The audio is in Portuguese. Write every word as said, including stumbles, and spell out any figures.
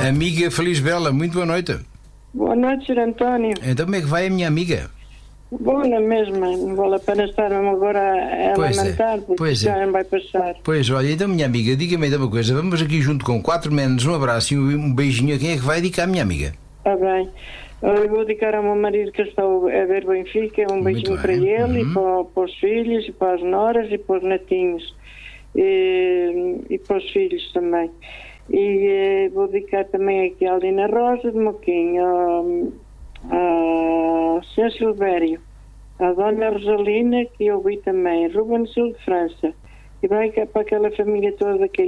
Amiga Feliz Bela, muito boa noite. Boa noite, senhor António. Então como é que vai a minha amiga? Boa na mesma, não vale a pena estar agora a, a Pois é, lamentar, porque pois já é. não vai passar. Pois, olha, então minha amiga, diga-me então uma coisa. Vamos aqui junto com quatro menos, um abraço e um beijinho. Quem é que vai dedicar à minha amiga? Está bem. Eu vou dedicar ao meu marido que está a ver Benfica, um beijinho para ele, Uhum. e para, para os filhos, e para as noras, e para os netinhos, e, e para os filhos também. E eh, vou dedicar também aqui à Alina Rosa de Moquim, ao, ao senhor Silvério, à Dona Rosalina, que eu vi também, Ruben Sul de França, e vai para aquela família toda que